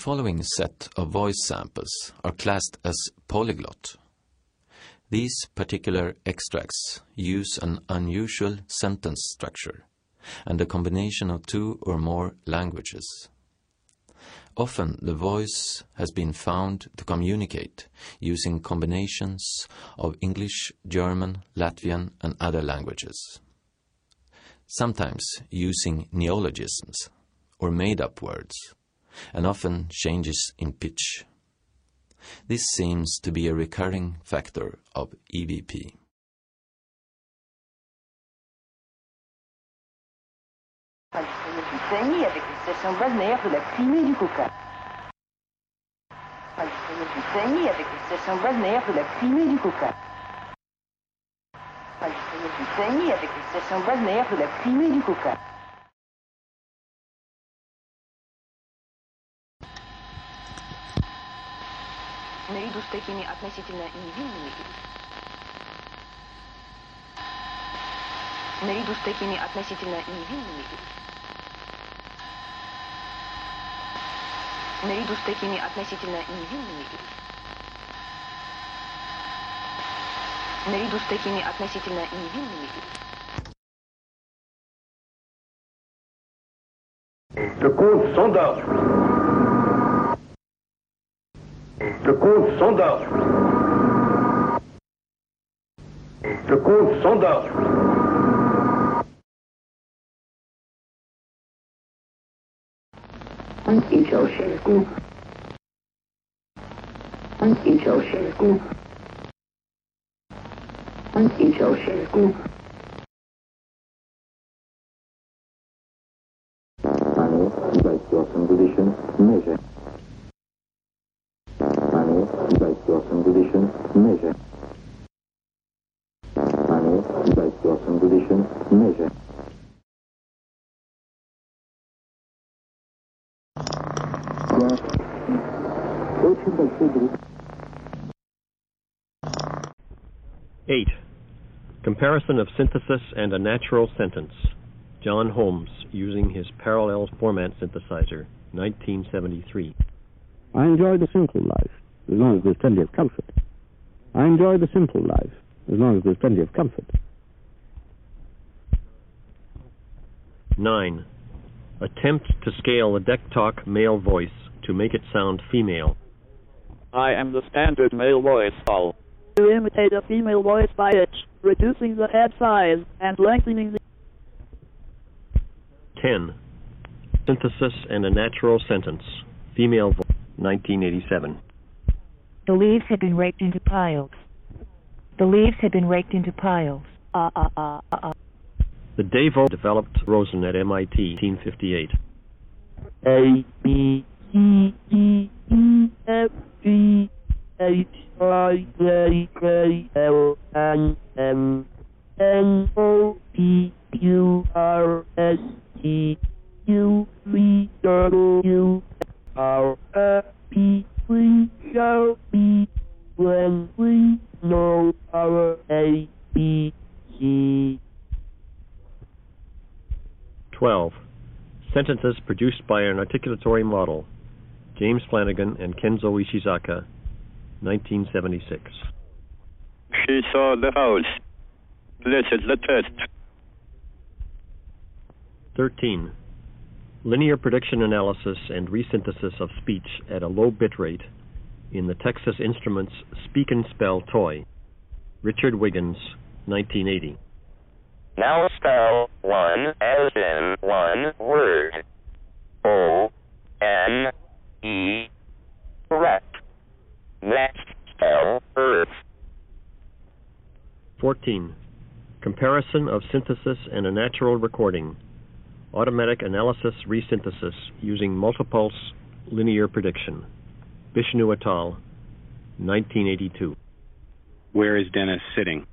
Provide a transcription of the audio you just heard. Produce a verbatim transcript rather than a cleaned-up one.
following set of voice samples are classed as polyglot. These particular extracts use an unusual sentence structure and a combination of two or more languages. Often the voice has been found to communicate using combinations of English, German, Latvian, and other languages. Sometimes using neologisms or made-up words, and often changes in pitch. This seems to be a recurring factor of E V P. Avec une station balnéaire de la Crimée du Coca. Avec une station balnéaire de la Crimée du Coca. Avec une station balnéaire de la Crimée du Coca. Наряду с такими относительно невинными наряду с такими относительно невинными наряду с такими относительно невинными наряду с такими относительно невинными Le compte s'endort. Le compte s'endort. Le compte s'endort. Anti-Ceausescu. Anti-Ceausescu. Anti-Ceausescu. Money, like your condition, measure. Money, like your condition, measure. Money, like your condition, measure. Eight. Comparison of synthesis and a natural sentence. John Holmes, using his parallel format synthesizer, nineteen seventy-three. I enjoy the simple life, as long as there's plenty of comfort. I enjoy the simple life, as long as there's plenty of comfort. Nine. Attempt to scale a deck talk male voice to make it sound female. I am the standard male voice. All. To imitate a female voice by pitch, reducing the head size and lengthening the... Ten. Synthesis and a natural sentence. Female voice, nineteen eighty-seven. The leaves had been raked into piles. The leaves had been raked into piles. Ah, ah, ah, ah, ah. The Davo developed Rosen at M I T, nineteen fifty-eight. A, B, C, D, E, F, G, H, I, J, K, L, M, N, N, O, P, Q, R, S, T, U, V, W, R, F, P, we shall be when we know our A, B, C. Twelve. Sentences produced by an articulatory model. James Flanagan and Kenzo Ishizaka, nineteen seventy-six. She saw the house. This is the test. Thirteen. Linear prediction analysis and resynthesis of speech at a low bit rate in the Texas Instruments Speak and Spell toy. Richard Wiggins, nineteen eighty. Now spell one as in one word. O N E. Correct. Next spell earth. Fourteen. Comparison of synthesis and a natural recording. Automatic analysis resynthesis using multipulse linear prediction. Bishnu et al., nineteen eighty-two. Where is Dennis sitting?